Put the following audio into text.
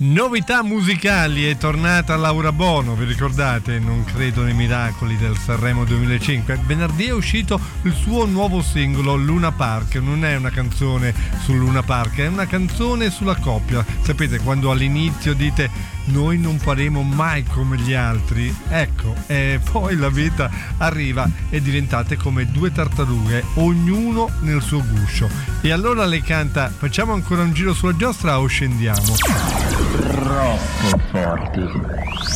Novità musicali, è tornata Laura Bono, vi ricordate? Non credo nei miracoli del Sanremo 2005. Venerdì è uscito il suo nuovo singolo Luna Park. Non è una canzone su Luna Park, è una canzone sulla coppia. Sapete, quando all'inizio dite noi non faremo mai come gli altri, ecco, e poi la vita arriva e diventate come due tartarughe, ognuno nel suo guscio. E allora lei canta: facciamo ancora un giro sulla giostra o scendiamo? Troppo forti.